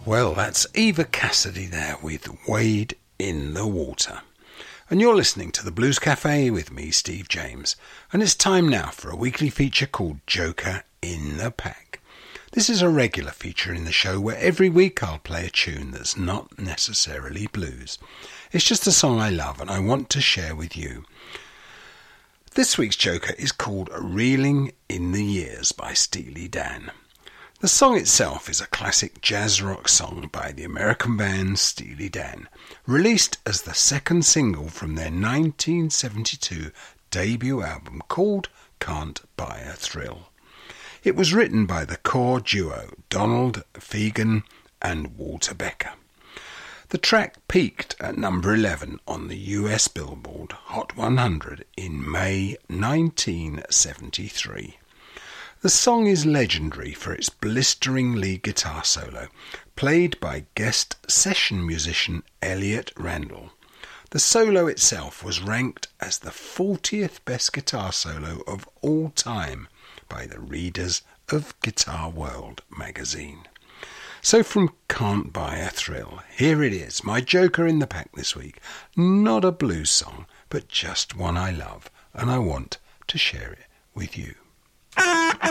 Well, that's Eva Cassidy there with Wade in the Water. And you're listening to the Blues Cafe with me, Steve James. And it's time now for a weekly feature called Joker in the Pack. This is a regular feature in the show where every week I'll play a tune that's not necessarily blues. It's just a song I love and I want to share with you. This week's Joker is called Reeling in the Years by Steely Dan. The song itself is a classic jazz rock song by the American band Steely Dan, released as the second single from their 1972 debut album called Can't Buy a Thrill. It was written by the core duo Donald Fagen and Walter Becker. The track peaked at number 11 on the US Billboard Hot 100 in May 1973. The song is legendary for its blistering lead guitar solo, played by guest session musician Elliot Randall. The solo itself was ranked as the 40th best guitar solo of all time by the readers of Guitar World magazine. So from Can't Buy a Thrill, here it is, my Joker in the Pack this week. Not a blues song, but just one I love, and I want to share it with you.